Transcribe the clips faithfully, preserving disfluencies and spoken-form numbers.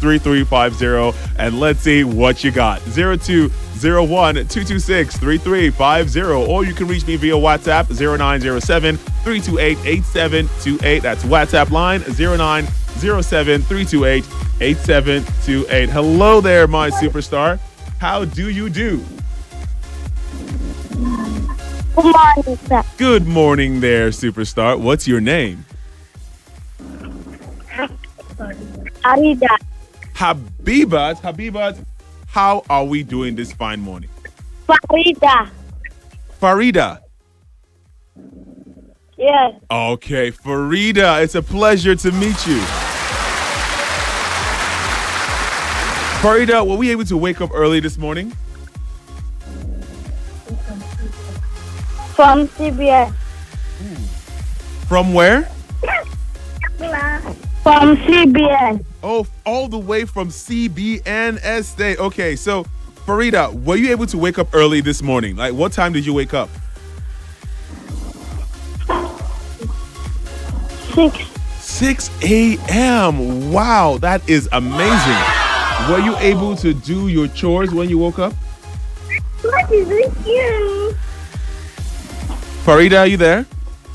three three five zero, and let's see what you got. zero two zero one, two two six, three three five zero, or you can reach me via WhatsApp zero nine zero seven, three two eight, eight seven two eight. That's WhatsApp line zero nine zero seven, three two eight, eight seven two eight. Hello there, my superstar. How do you do? Good morning, sir. Good morning there, superstar. What's your name? Arida. Habibat. Habibat, how are we doing this fine morning? Farida. Farida. Yes. Okay, Farida, it's a pleasure to meet you. Farida, were we able to wake up early this morning? From C B S. From where? From C B S. Oh, all the way from C B N Estate. Okay, so Farida, were you able to wake up early this morning? Like, what time did you wake up? Six. six a.m. Wow, that is amazing. Were you able to do your chores when you woke up? What is this here? Farida, are you there?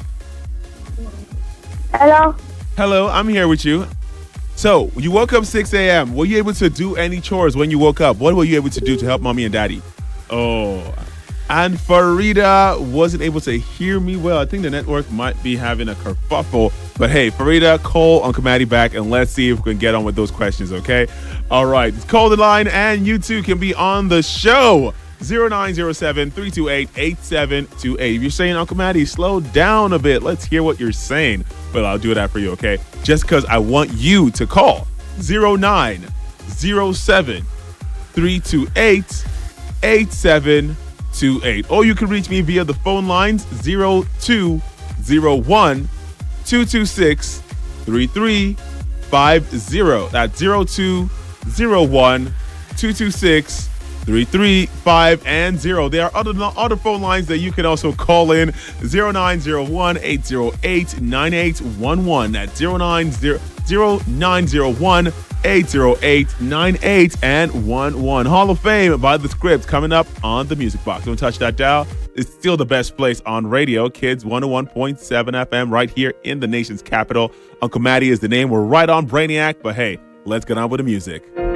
Hello. Hello, I'm here with you. So, you woke up six a.m. Were you able to do any chores when you woke up? What were you able to do to help mommy and daddy? Oh, and Farida wasn't able to hear me well. I think the network might be having a kerfuffle. But hey, Farida, call Uncle Matty back and let's see if we can get on with those questions, okay? All right, call the line and you too can be on the show. zero nine zero seven, three two eight, eight seven two eight. If you're saying, Uncle Matty, slow down a bit, let's hear what you're saying. But I'll do that for you, okay? Just because I want you to call zero nine zero seven, three two eight, eight seven two eight. Or you can reach me via the phone lines zero two zero one, two two six, three three five zero. That's zero two zero one, two two six, three three five and zero. There are other other phone lines that you can also call in zero nine zero one, eight zero eight, nine eight one one. That's zero nine zero one, eight zero eight, nine eight and one one. Hall of Fame by The Script coming up on the Music Box. Don't touch that dial. It's still the best place on radio. Kids one oh one point seven F M right here in the nation's capital. Uncle Matty is the name. We're right on Brainiac, but hey, let's get on with the music.